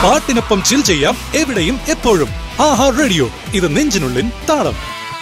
പാട്ടിനൊപ്പം ചിൽ ചെയ്യാം എവിടെയും എപ്പോഴും. ആഹാ റേഡിയോ, ഇത് നെഞ്ചിനുള്ളിൻ താളം.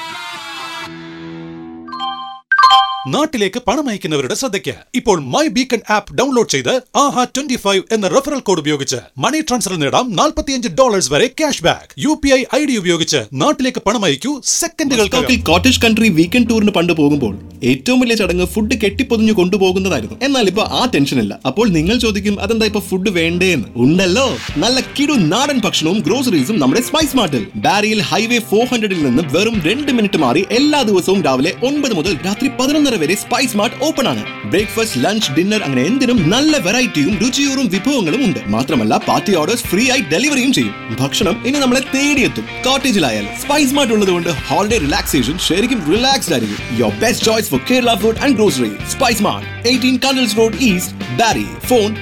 നാട്ടിലേക്ക് പണം അയക്കുന്നവരുടെ ശ്രദ്ധയ്ക്ക് ഇപ്പോൾ മൈ ബീക്കൺ ആപ്പ് ഡൗൺലോഡ് ചെയ്ത് ആഹാ 25 എന്ന റെഫറൽ കോഡ് ഉപയോഗിച്ച് മണി ട്രാൻസ്ഫർ നേടാം $45 വരെ ക്യാഷ് ബാക്ക്. UPI ID ഉപയോഗിച്ച് നാട്ടിലേക്ക് പണം അയക്കൂ സെക്കൻഡുകൾക്ക്. കോട്ടേജ് കൺട്രി വീക്കെൻഡ് ടൂറിന് പണ്ട് പോകുമ്പോൾ ഏറ്റവും വലിയ ചടങ്ങ് ഫുഡ് കെട്ടിപ്പൊതിഞ്ഞു കൊണ്ടുപോകുന്നതായിരുന്നു. എന്നാൽ ഇപ്പൊ ആ ടെൻഷനില്ല. അപ്പോൾ നിങ്ങൾ ചോദിക്കും, അതെന്താ ഇപ്പൊ ഫുഡ് വേണ്ടേന്ന്? ഉണ്ടല്ലോ, നല്ല കിടു നാടൻ ഭക്ഷണവും ഗ്രോസറീസും നമ്മുടെ സ്പൈസ് മാർട്ടിൽ. ബാരിയിൽ ഹൈവേ 400 നിന്ന് വെറും 2 മിനിറ്റ് മാറി എല്ലാ ദിവസവും രാവിലെ 9 മുതൽ രാത്രി 11 വരെ സ്പൈസ് മാർട്ട് ഓപ്പൺ ആണ്. ബ്രേക്ക്ഫാസ്റ്റ്, ലഞ്ച്, ഡിന്നർ അങ്ങനെ എന്തിനും നല്ല വെറൈറ്റിയും രുചിയൂറും വിഭവങ്ങളും ഉണ്ട്. മാത്രമല്ല പാർട്ടി ഓർഡേഴ്സ് ഫ്രീ ആയി ഡെലിവറിയും ചെയ്യും. ഭക്ഷണം ഇനി നമ്മളെ തേടിയെത്തും. കോട്ടേജിലായാലും സ്പൈസ് മാർട്ട് ഉള്ളതുകൊണ്ട് ഹോളിഡേ റിലാക്സേഷൻ ശരിക്കും റിലാക്സ്ഡ് ആയിരിക്കും. Your best choice for Kerala food and grocery. Spice mart, 18 Candles Road East, Barry. Phone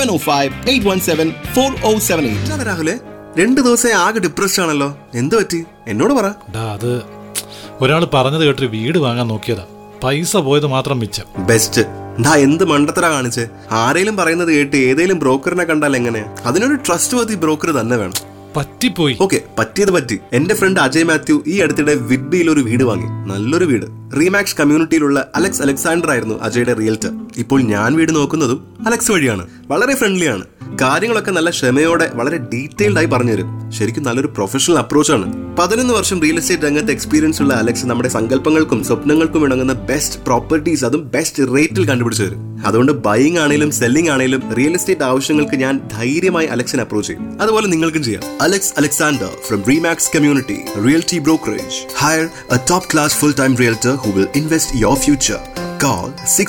705-817-4078. രാഹുലെ, 2 ദിവസം ആകെ ഡിപ്രസ്ഡ് ആണല്ലോ. എന്ത് പറ്റി? എന്നോട് പറ. അത് ഒരാൾ പറഞ്ഞത് കേട്ടൊരു വീട് വാങ്ങാൻ നോക്കിയതാ. പൈസ പോയത് മാത്രം മിച്ചം. ബെസ്റ്റ്. എന്ത് മണ്ടത്തര കാണിച്ച്. ആരെങ്കിലും പറയുന്നത് കേട്ട് ഏതെങ്കിലും ബ്രോക്കറിനെ കണ്ടാൽ എങ്ങനെ? അതിനൊരു ട്രസ്റ്റ് വർത്തി ബ്രോക്കർ തന്നെ വേണം. പറ്റിപ്പോയി. ഓക്കെ, പറ്റിയത് പറ്റി. എന്റെ ഫ്രണ്ട് അജയ് മാത്യു ഈ അടുത്തിടെ വിഡ്ബിയിൽ ഒരു വീട് വാങ്ങി. നല്ലൊരു വീട്. റീമാക്സ് കമ്മ്യൂണിറ്റിയിലുള്ള അലക്സാണ്ടർ ആയിരുന്നു അജയുടെ റിയൽറ്റർ. ഇപ്പോൾ ഞാൻ വീട് നോക്കുന്നതും അലക്സ് വഴിയാണ്. വളരെ ഫ്രണ്ട്ലിയാണ്. കാര്യങ്ങളൊക്കെ നല്ല ക്ഷമയോടെ വളരെ ഡീറ്റെയിൽഡ് ആയി പറഞ്ഞുതരും. ശരിക്കും നല്ലൊരു പ്രൊഫഷണൽ അപ്രോച്ചാണ്. 11 വർഷം റിയൽ എസ്റ്റേറ്റ് രംഗത്ത് എക്സ്പീരിയൻസ് ഉള്ള അലക്സ് നമ്മുടെ സങ്കല്പങ്ങൾക്കും സ്വപ്നങ്ങൾക്കും ഇണങ്ങുന്ന ബെസ്റ്റ് പ്രോപ്പർട്ടീസ്, അതും ബെസ്റ്റ് റേറ്റിൽ കണ്ടുപിടിച്ചു തരും. അതുകൊണ്ട് ബൈയിങ് ആണെങ്കിലും സെല്ലിംഗ് ആണെങ്കിലും റിയൽ എസ്റ്റേറ്റ് ആവശ്യങ്ങൾക്ക് ഞാൻ ധൈര്യമായി അലക്സിനെ അപ്രോച്ച് ചെയ്യും. അതുപോലെ നിങ്ങൾക്കും ചെയ്യാം. Alexander from Remax Community Realty Brokerage. Hire a top-class full-time realtor who will invest your future. Call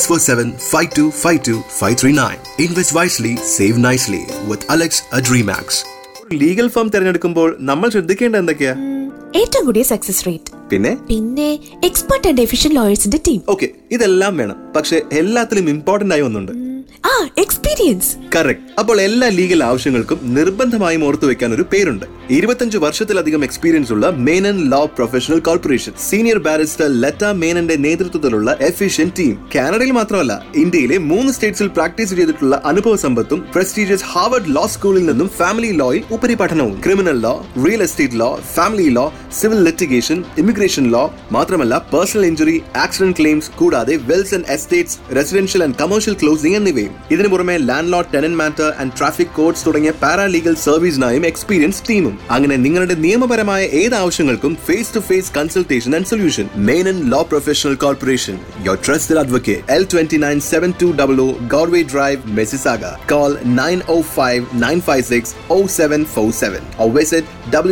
647-5252-539. Invest wisely, save nicely with Alex at Remax. Legal firm തിരഞ്ഞെടുക്കുമ്പോൾ നമ്മൾ ശ്രദ്ധിക്കേണ്ട എന്തൊക്കെയാ? ഏറ്റവും കൂടിയ സക്സസ് റേറ്റ്, പിന്നെ expert and efficient ലോയേഴ്സിന്റെ team. Okay, ഇതെല്ലാം വേണം. പക്ഷെ എല്ലാത്തിലും ഇമ്പോർട്ടന്റ് ആയി ഒന്നുണ്ട്, എക്സ്പീരിയൻസ്. കറക്റ്റ്. അപ്പോൾ എല്ലാ ലീഗൽ ആവശ്യങ്ങൾക്കും നിർബന്ധമായും ഓർത്തു വെക്കാൻ ഒരു പേരുണ്ട്. 25 വർഷത്തിലധികം എക്സ്പീരിയൻസ് ഉള്ള Menon law professional corporation. Senior barrister Latha മേനന്റെ നേതൃത്വത്തിലുള്ള എഫിഷ്യന്റ് ടീം. കാനഡയിൽ മാത്രമല്ല, ഇന്ത്യയിലെ 3 സ്റ്റേറ്റ്സിൽ പ്രാക്ടീസ് ചെയ്തിട്ടുള്ള അനുഭവ സമ്പത്തും പ്രസ്റ്റീജിയസ് ഹാർവർഡ് ലോ സ്കൂളിൽ നിന്നും family ലോയിൽ ഉപരിപഠനവും. Criminal law, real estate law, family law, civil litigation, immigration law, മാത്രമല്ല പേഴ്സണൽ ഇഞ്ചുറി, ആക്സിഡന്റ് ക്ലെയിംസ്, കൂടാതെ Wells and estates, residential and commercial closing എന്നിവയും. ഇതിനു പുറമെ land load, tenant matter and traffic codes തുടങ്ങിയ paralegal സർവീസിനായും experience ടീമും. അങ്ങനെ നിങ്ങളുടെ നിയമപരമായ ഏത് ആവശ്യങ്ങൾക്കും face to face consultation and solution. Menon law professional corporation, your trusted advocate. L29-7200 Galway Drive, Mississauga. Call 905-956-0747 or visit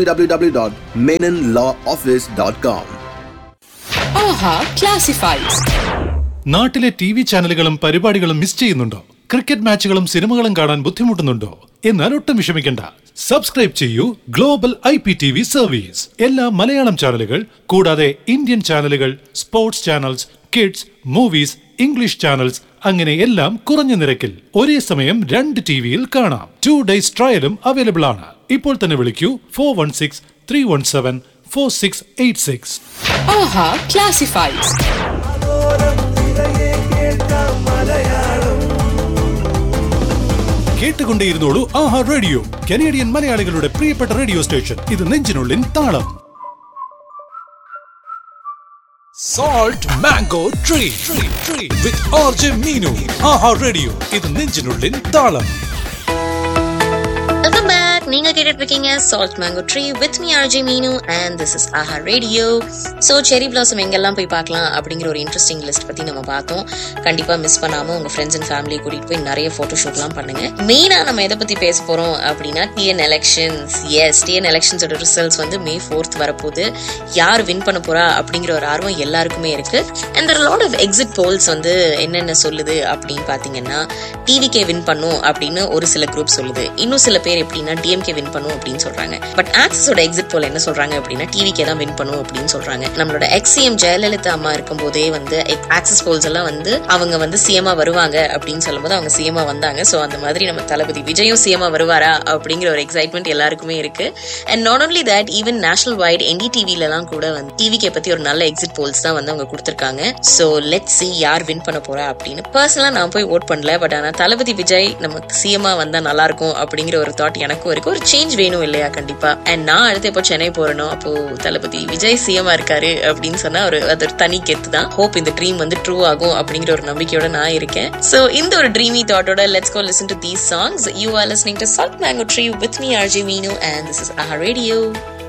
www.menonlawoffice.com. Aaha Classifieds. നാട്ടിലെ TV ചാനലുകളും പരിപാടികളും മിസ് ചെയ്യുന്നുണ്ടോ? ക്രിക്കറ്റ് മാച്ചുകളും സിനിമകളും കാണാൻ ബുദ്ധിമുട്ടുന്നുണ്ടോ? എന്നാൽ ഒട്ടും വിഷമിക്കണ്ട. സബ്സ്ക്രൈബ് ചെയ്യൂ ഗ്ലോബൽ IPTV സർവീസ്. എല്ലാ മലയാളം ചാനലുകൾ കൂടാതെ ഇന്ത്യൻ ചാനലുകൾ, sports channels, kids, movies, English channels, അങ്ങനെ എല്ലാം കുറഞ്ഞ നിരക്കിൽ ഒരേ സമയം 2 TVയിൽ കാണാം. 2 days ട്രയലും അവൈലബിൾ ആണ്. ഇപ്പോൾ തന്നെ വിളിക്കൂ 416-317-4686. ആഹാ ക്ലാസിഫൈഡ്സ്. കേട്ടുകൊണ്ടേയിരുന്നോളൂ ആഹാ റേഡിയോ, കനേഡിയൻ മലയാളികളുടെ പ്രിയപ്പെട്ട റേഡിയോ സ്റ്റേഷൻ. ഇത് നെഞ്ചിനുള്ളിൻ താളം. Salt Mango Tree with RJ Meenu. Aaha radio, ഇത് നെഞ്ചിനുള്ളിൻ താളം. Welcome back. நீங்க கேட்டுட்டு இருக்கீங்க Salt Mango Tree with me RJ Meenu and this is AHA Radio. So cherry blossom எங்கெல்லாம் போய் பார்க்கலாம் அப்படிங்கிற ஒரு இன்ட்ரெஸ்டிங் லிஸ்ட் பத்தி நம்ம பார்த்தோம். கண்டிப்பா மிஸ் பண்ணாம உங்க ஃப்ரெண்ட்ஸ் அண்ட் ஃபேமிலி கூட்டிட்டு போய் நிறைய போட்டோஷூட்லாம் பண்ணுங்க. மெயினா நம்ம எதை பத்தி பேச போறோம் அப்படின்னா TN elections. S, TN elections ஓட ரிசல்ட்ஸ் வந்து May 4th வரப்போகுது. யார் வின் பண்ண போறா அப்படிங்கிற ஒரு ஆர்வம் எல்லாருக்குமே இருக்கு. And there are a lot of exit polls வந்து என்னென்ன சொல்லுது அப்படின்னு பாத்தீங்கன்னா TVK வின் பண்ணும் அப்படின்னு ஒரு சில குரூப் சொல்லுது. இன்னும் சில பேர் எப்படின்னா DMK வின் பண்ணும் அப்படின்னு சொல்றாங்க. பட் ஆக்சஸோட எக்ஸிட் போல் என்ன சொல்றாங்க அப்படின்னா TVK தான் வின் பண்ணும் அப்படின்னு சொல்றாங்க. நம்மளோட ex-CM ஜெயலலிதா அம்மா இருக்கும் போதே வந்து ஆக்சஸ் போல்ஸ் எல்லாம் வந்து அவங்க வந்து சிஎம்ஆ வருவாங்க அப்படின்னு சொல்லும்போது அவங்க சிஎம்ஆ வந்தாங்க. ஸோ அந்த மாதிரி நம்ம தளபதி விஜயும் சிஎம்ஆ வருவாரா அப்படிங்கிற ஒரு எக்ஸைட்மெண்ட் எல்லாருக்குமே இருக்கு. And not only that, even national white NDTVலாம் கூட வந்து TVK பத்தி ஒரு நல்ல எக்ஸிட் போல்ஸ் தான் வந்து அவங்க கொடுத்திருக்காங்க. ஸோ லெட்ஸ் see யார் வின் பண்ண போறா அப்படின்னு. பர்சனலா நான் போய் ஓட் பண்ணல, பட் ஆனா தளபதி விஜய் நமக்கு சிஎம்ஆ வந்தா நல்லா இருக்கும் அப்படிங்கிற ஒரு தாட் எனக்கும் இருக்கு. ஒரு சேஞ்ச் வேணும் இல்லையா? கண்டிப்பா. அண்ட் நான் அடுத்து எப்போ சென்னை போறேனோ அப்போ தளபதி விஜய் சிஎம் இருக்காரு அப்படின்னு சொன்னா அது ஒரு தனி கெத்து தான். ஹோப் இந்த ட்ரீம் வந்து ட்ரூ ஆகும் அப்படிங்கிற ஒரு நம்பிக்கையோட நான் இருக்கேன். சோ இந்த ஒரு Dreame தாட்டோட let's go listen to these songs. You are listening to salt mango tree with me RJ Meenu and this is AHA Radio.